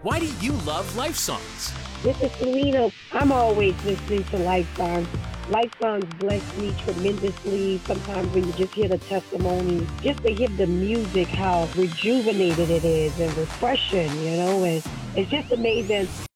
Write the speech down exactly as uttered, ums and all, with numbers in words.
Why do you love Life Songs? This is Selena. I'm always listening to Life Songs. Life Songs bless me tremendously. Sometimes when you just hear the testimonies, just to hear the music, how rejuvenated it is and refreshing, you know, and it's just amazing.